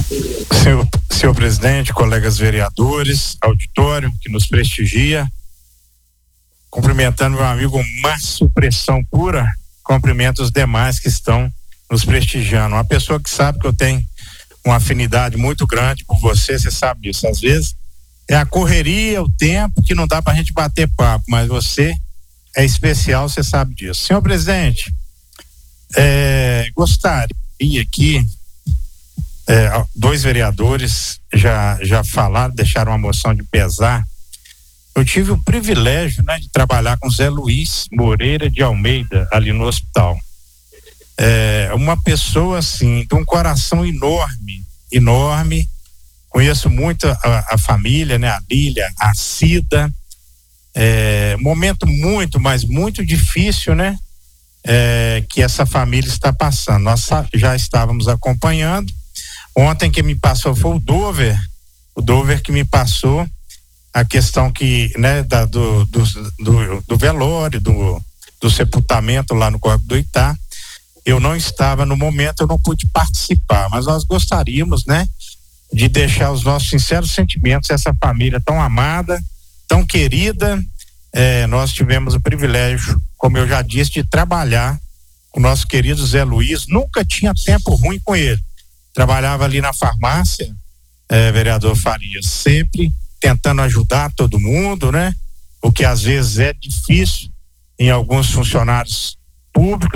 Senhor presidente, colegas vereadores, auditório que nos prestigia, cumprimentando meu amigo Márcio Pressão Pura, cumprimento os demais que estão nos prestigiando. Uma pessoa que sabe que eu tenho uma afinidade muito grande por você sabe disso. Às vezes é a correria, o tempo que não dá pra gente bater papo, mas você é especial, você sabe disso. Senhor presidente, gostaria aqui, dois vereadores já falaram, deixaram uma moção de pesar. Eu tive o privilégio, de trabalhar com Zé Luiz Moreira de Almeida ali no hospital. Uma pessoa assim, de um coração enorme. Conheço muito a família, a Lília, a Cida. Momento muito, mas muito difícil, que essa família está passando. Nós já estávamos acompanhando. Ontem quem me passou foi o Dover que me passou a questão que, do velório, do sepultamento lá no Córrego do Itá. Eu não estava no momento, eu não pude participar, mas nós gostaríamos, de deixar os nossos sinceros sentimentos a essa família tão amada, tão querida. Nós tivemos o privilégio, como eu já disse, de trabalhar com o nosso querido Zé Luiz. Nunca tinha tempo ruim com ele. Trabalhava ali na farmácia, vereador Farias, sempre tentando ajudar todo mundo, o que às vezes é difícil em alguns funcionários públicos.